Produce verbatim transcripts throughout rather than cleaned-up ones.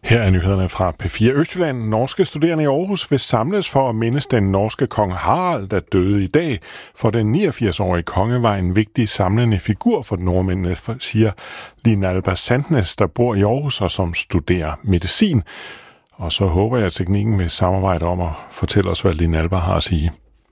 Her er nyhederne fra P fire Østjylland. Norske studerende i Aarhus vil samles for at mindes den norske kong Harald, der døde i dag. For den niogfirs-årige konge var en vigtig samlende figur for nordmændene, siger Linalba Sandnes, der bor i Aarhus og som studerer medicin. Og så håber jeg, at teknikken vil samarbejde om at fortælle os, hvad Linalba har at sige.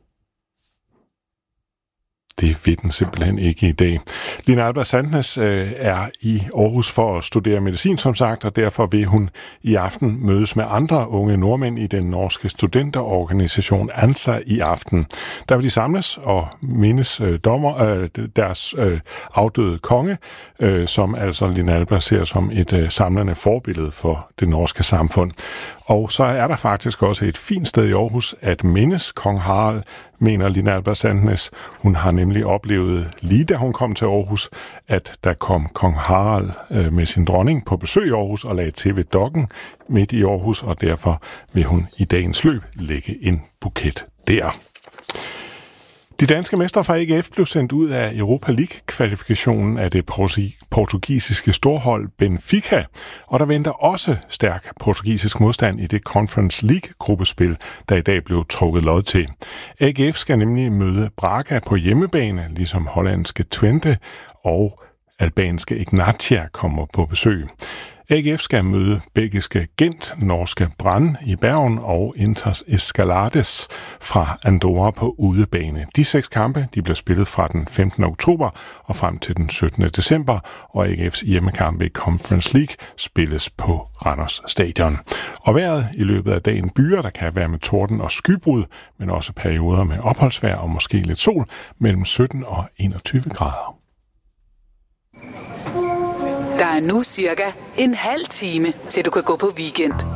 Det ved den simpelthen ikke i dag. Linalba Sandnes øh, er i Aarhus for at studere medicin, som sagt, og derfor vil hun i aften mødes med andre unge nordmænd i den norske studenterorganisation ANSA i aften. Der vil de samles og mindes øh, dommer, øh, deres øh, afdøde konge, øh, som altså Linalba ser som et øh, samlende forbillede for det norske samfund. Og så er der faktisk også et fint sted i Aarhus at mindes kong Harald, mener Linalba Sandnes. Hun har nemlig oplevet, lige da hun kom til Aarhus, at der kom kong Harald øh, med sin dronning på besøg i Aarhus og lagde til ved Dokken midt i Aarhus, og derfor vil hun i dagens løb lægge en buket der. De danske mestre fra A G F blev sendt ud af Europa League-kvalifikationen af det portugisiske storhold Benfica, og der venter også stærk portugisisk modstand i det Conference League-gruppespil, der i dag blev trukket lod til. A G F skal nemlig møde Braga på hjemmebane, ligesom hollandske Twente og albanske Ignatia kommer på besøg. A G F skal møde belgiske Gent, norske Brann i Bergen og Inters Escalades fra Andorra på udebane. De seks kampe de bliver spillet fra den femtende oktober og frem til den syttende december, og A G F's hjemmekampe i Conference League spilles på Randers Stadion. Og vejret i løbet af dagen byer, der kan være med torden og skybrud, men også perioder med opholdsvejr og måske lidt sol mellem sytten og enogtyve grader. Der er nu cirka en halv time, til du kan gå på weekend.